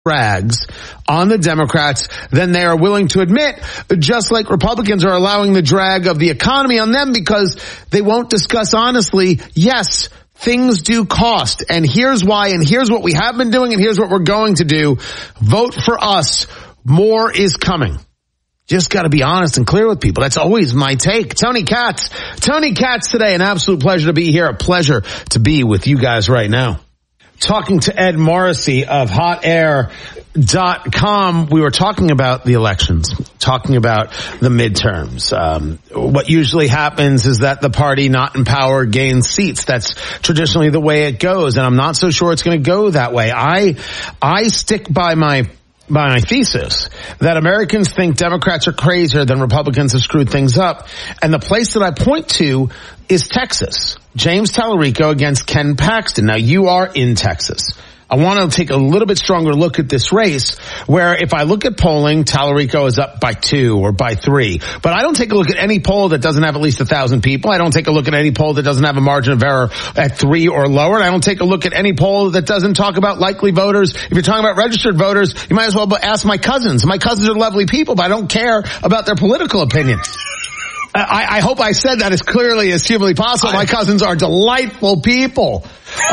drags on the Democrats than they are willing to admit, just like Republicans are allowing the drag of the economy on them because they won't discuss honestly, yes, things do cost, and here's why, and here's what we have been doing, and here's what we're going to do. Vote for us. More is coming. Just got to be honest and clear with people. That's always my take. Tony Katz today. An absolute pleasure to be here. A pleasure to be with you guys right now. Talking to Ed Morrissey of hotair.com, we were talking about the elections, talking about the midterms. What usually happens is that the party not in power gains seats. That's traditionally the way it goes, and I'm not so sure it's going to go that way. I stick by my thesis that Americans think Democrats are crazier than Republicans have screwed things up. And the place that I point to is Texas. James Tallarico against Ken Paxton. Now, you are in Texas. I want to take a little bit stronger look at this race where if I look at polling, Tallarico is up by 2 or by 3. But I don't take a look at any poll that doesn't have at least 1,000 people. I don't take a look at any poll that doesn't have a margin of error at 3 or lower. And I don't take a look at any poll that doesn't talk about likely voters. If you're talking about registered voters, you might as well ask my cousins. My cousins are lovely people, but I don't care about their political opinions. I hope I said that as clearly as humanly possible. My cousins are delightful people.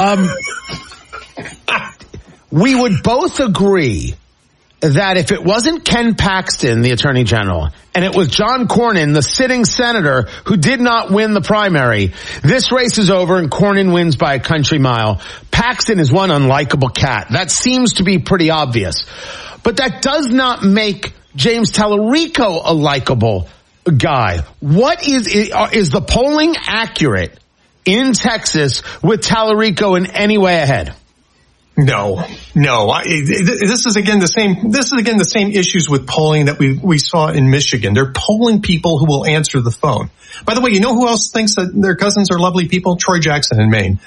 We would both agree that if it wasn't Ken Paxton, the Attorney General, and it was John Cornyn, the sitting senator who did not win the primary, this race is over and Cornyn wins by a country mile. Paxton is one unlikable cat. That seems to be pretty obvious. But that does not make James Tallarico a likable guy. What is the polling accurate in Texas with Tallarico in any way ahead? No. This is again the same issues with polling that we saw in Michigan. They're polling people who will answer the phone. By the way, you know who else thinks that their cousins are lovely people? Troy Jackson in Maine.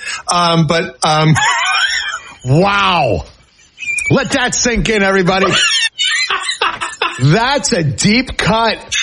Wow. Let that sink in, everybody. That's a deep cut.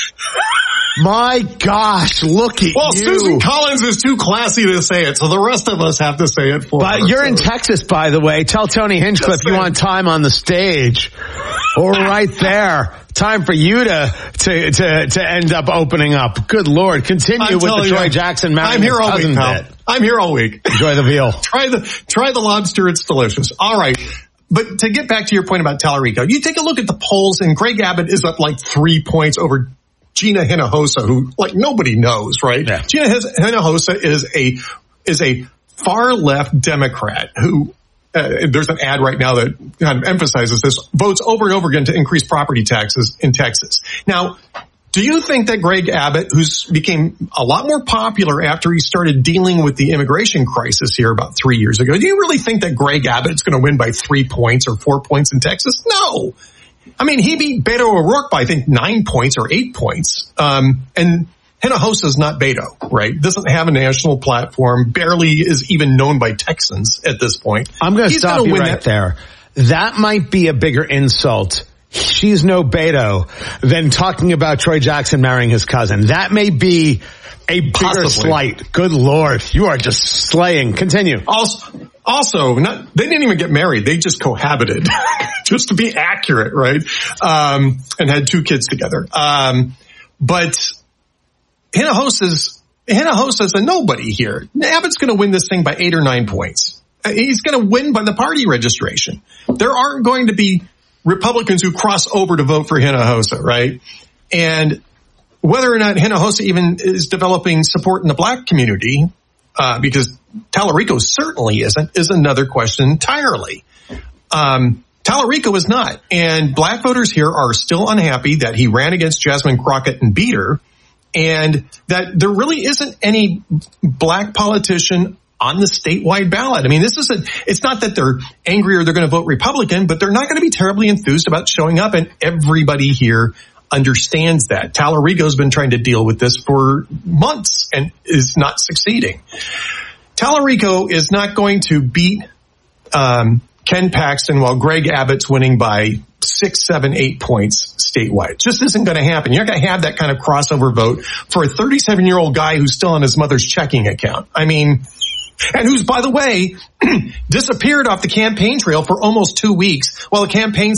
My gosh, look at you. Well, Susan Collins is too classy to say it, so the rest of us have to say it for her. But you're in Texas, by the way. Tell Tony Hinchcliffe you want time on the stage. Or right there. Time for you to end up opening up. Good Lord. Continue with the Troy Jackson marrying his cousin bit. I'm here all week. Enjoy the veal. Try the lobster. It's delicious. All right. But to get back to your point about Tallarico, you take a look at the polls, and Greg Abbott is up like 3 points over Gina Hinojosa, who like nobody knows, right? Yeah. Gina Hinojosa is a far left Democrat who there's an ad right now that kind of emphasizes this, votes over and over again to increase property taxes in Texas. Now, do you think that Greg Abbott, who's became a lot more popular after he started dealing with the immigration crisis here about 3 years ago, do you really think that Greg Abbott's going to win by 3 points or 4 points in Texas? No. I mean, he beat Beto O'Rourke by, I think, 9 points or 8 points. And Hinojosa's not Beto, right? Doesn't have a national platform, barely is even known by Texans at this point. I'm going to stop you right there. That might be a bigger insult. She's no Beto than talking about Troy Jackson marrying his cousin. That may be a bigger slight. Good Lord. You are just slaying. Continue. Also, they didn't even get married. They just cohabited, just to be accurate, right? And had 2 kids together. But Hinojosa's a nobody here. Abbott's going to win this thing by 8 or 9 points. He's going to win by the party registration. There aren't going to be Republicans who cross over to vote for Hinojosa, right? And whether or not Hinojosa even is developing support in the black community, because Tallarico certainly isn't, is another question entirely. Tallarico is not. And black voters here are still unhappy that he ran against Jasmine Crockett and beat her, and that there really isn't any black politician on the statewide ballot. I mean, it's not that they're angry or they're going to vote Republican, but they're not going to be terribly enthused about showing up, and everybody here understands that. Tallarico's been trying to deal with this for months and is not succeeding. Tallarico is not going to beat Ken Paxton while Greg Abbott's winning by 6, 7, 8 points statewide. It just isn't going to happen. You're not going to have that kind of crossover vote for a 37-year-old guy who's still on his mother's checking account. I mean, And who's, by the way, disappeared off the campaign trail for almost 2 weeks while the campaign